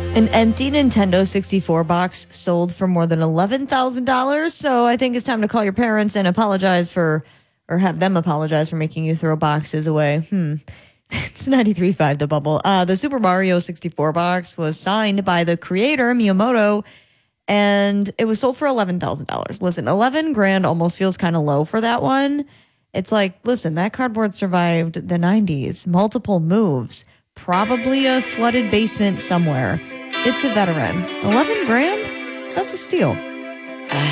An empty Nintendo 64 box sold for more than $11,000. So I think it's time to call your parents and apologize for, or have them apologize for making you throw boxes away. It's 93.5 The Bubble. The Super Mario 64 box was signed by the creator, Miyamoto, and it was sold for $11,000. Listen, 11 grand almost feels kind of low for that one. It's like, listen, that cardboard survived the 90s, multiple moves, probably a flooded basement somewhere. It's a veteran. 11 grand? That's a steal.